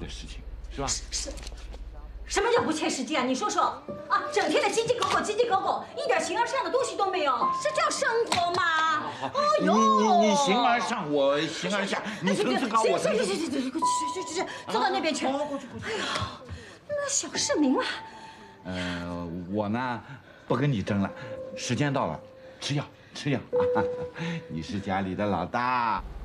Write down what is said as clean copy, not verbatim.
事情，是吧？ 什么叫不切实际啊？你说说啊，整天的唧唧狗狗，唧唧狗狗，一点形而上的东西都没有，这叫生活吗？ 哦呦，你形而上，我形而下，你层次高，我层次。 去，坐到那边去。过去。哎呀，那小市民啊。 我呢，不跟你争了，时间到了，吃药。你是家里的老大。